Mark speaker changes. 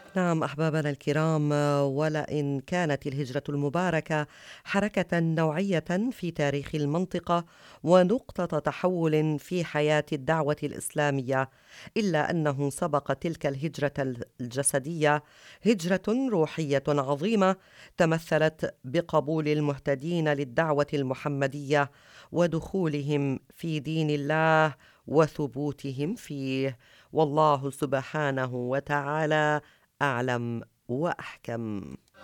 Speaker 1: نعم أحبابنا الكرام، ولئن كانت الهجرة المباركة حركة نوعية في تاريخ المنطقة ونقطة تحول في حياة الدعوة الإسلامية، إلا أنه سبق تلك الهجرة الجسدية هجرة روحية عظيمة تمثلت بقبول المهتدين للدعوة المحمدية ودخولهم في دين الله وثبوتهم فيه. والله سبحانه وتعالى أعلم وأحكم.